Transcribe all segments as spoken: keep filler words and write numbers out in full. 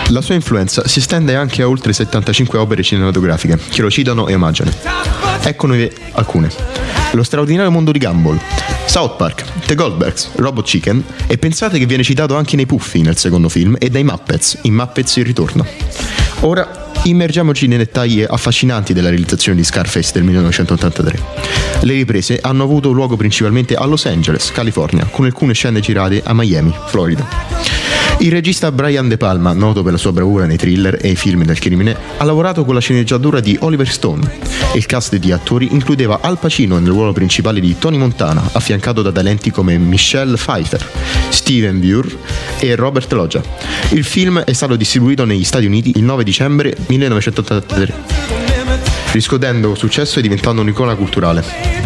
La sua influenza si estende anche a oltre settantacinque opere cinematografiche che lo citano e omaggiano. Eccone alcune: Lo straordinario mondo di Gumball, South Park, The Goldbergs, Robot Chicken, e pensate che viene citato anche nei Puffi nel secondo film e dai Muppets in Muppets il ritorno. Ora immergiamoci nei dettagli affascinanti della realizzazione di Scarface del millenovecentottantatré. Le riprese hanno avuto luogo principalmente a Los Angeles, California, con alcune scene girate a Miami, Florida. Il regista Brian De Palma, noto per la sua bravura nei thriller e i film del crimine, ha lavorato con la sceneggiatura di Oliver Stone. Il cast di attori includeva Al Pacino nel ruolo principale di Tony Montana, affiancato da talenti come Michelle Pfeiffer, Steven Burr e Robert Loggia. Il film è stato distribuito negli Stati Uniti il nove dicembre millenovecentottantatré, riscuotendo successo e diventando un'icona culturale.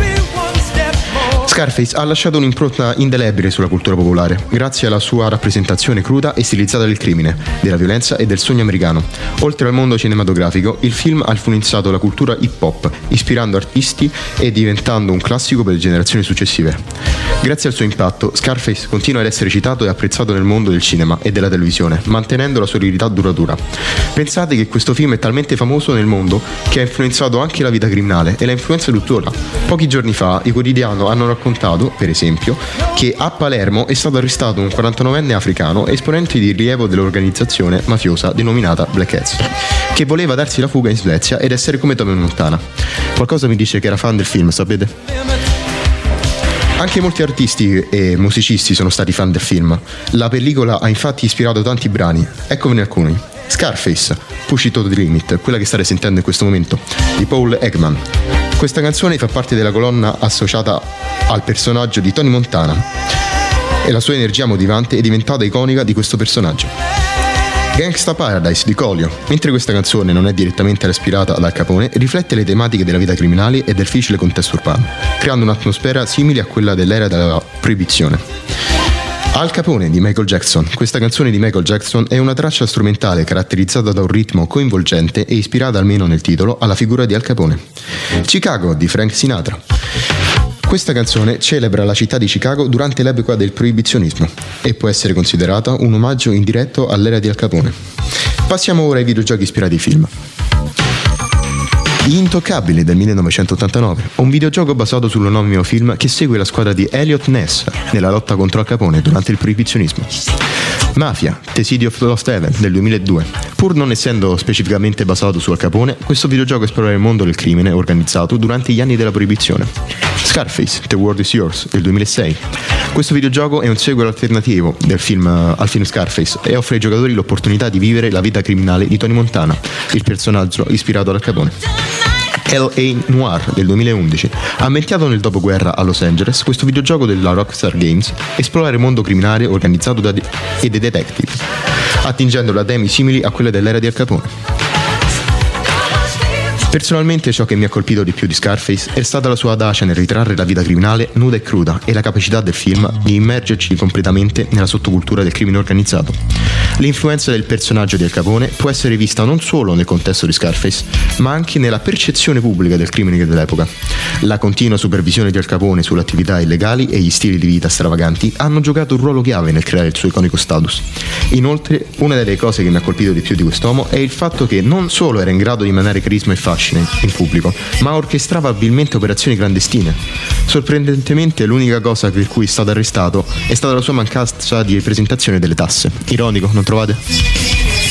Scarface ha lasciato un'impronta indelebile sulla cultura popolare, grazie alla sua rappresentazione cruda e stilizzata del crimine, della violenza e del sogno americano. Oltre al mondo cinematografico, il film ha influenzato la cultura hip hop, ispirando artisti e diventando un classico per le generazioni successive. Grazie al suo impatto, Scarface continua ad essere citato e apprezzato nel mondo del cinema e della televisione, mantenendo la sua eredità duratura. Pensate che questo film è talmente famoso nel mondo che ha influenzato anche la vita criminale e la influenza tuttora. Pochi giorni fa i quotidiani hanno raccontato, per esempio, che a Palermo è stato arrestato un quarantanovenne africano esponente di rilievo dell'organizzazione mafiosa denominata Black Hats, che voleva darsi la fuga in Svezia ed essere come Tony Montana. Qualcosa mi dice che era fan del film, sapete? Anche molti artisti e musicisti sono stati fan del film. La pellicola ha infatti ispirato tanti brani. Eccovene alcuni: Scarface, Push It to the Limit, quella che state sentendo in questo momento, di Paul Ekman. Questa canzone fa parte della colonna associata al personaggio di Tony Montana e la sua energia motivante è diventata iconica di questo personaggio. Gangsta Paradise di Coolio. Mentre questa canzone non è direttamente ispirata ad Al Capone, riflette le tematiche della vita criminale e del difficile contesto urbano, creando un'atmosfera simile a quella dell'era della proibizione. Al Capone di Michael Jackson. Questa canzone di Michael Jackson è una traccia strumentale caratterizzata da un ritmo coinvolgente e ispirata, almeno nel titolo, alla figura di Al Capone. Chicago di Frank Sinatra. Questa canzone celebra la città di Chicago durante l'epoca del proibizionismo e può essere considerata un omaggio indiretto all'era di Al Capone. Passiamo ora ai videogiochi ispirati ai film. Gli Intoccabili del millenovecentottantanove, un videogioco basato sull'omonimo film che segue la squadra di Elliot Ness nella lotta contro Al Capone durante il proibizionismo. Mafia, The City of Lost Heaven del duemiladue. Pur non essendo specificamente basato su Al Capone, questo videogioco esplora il mondo del crimine organizzato durante gli anni della proibizione. Scarface, The World Is Yours del duemilasei. Questo videogioco è un sequel alternativo del film, uh, al film Scarface e offre ai giocatori l'opportunità di vivere la vita criminale di Tony Montana, il personaggio ispirato ad Al Capone. L A. Noir del duemilaundici. Ambientato nel dopoguerra a Los Angeles, questo videogioco della Rockstar Games esplora il mondo criminale organizzato da de- e dei detective, attingendo da temi simili a quelle dell'era di Al Capone. Personalmente ciò che mi ha colpito di più di Scarface è stata la sua audacia nel ritrarre la vita criminale nuda e cruda e la capacità del film di immergerci completamente nella sottocultura del crimine organizzato. L'influenza del personaggio di Al Capone può essere vista non solo nel contesto di Scarface, ma anche nella percezione pubblica del crimine dell'epoca. La continua supervisione di Al Capone sulle attività illegali e gli stili di vita stravaganti hanno giocato un ruolo chiave nel creare il suo iconico status. Inoltre, una delle cose che mi ha colpito di più di quest'uomo è il fatto che non solo era in grado di emanare carisma e fascino in pubblico, ma orchestrava abilmente operazioni clandestine. Sorprendentemente l'unica cosa per cui è stato arrestato è stata la sua mancanza di presentazione delle tasse. Ironico, non trovate?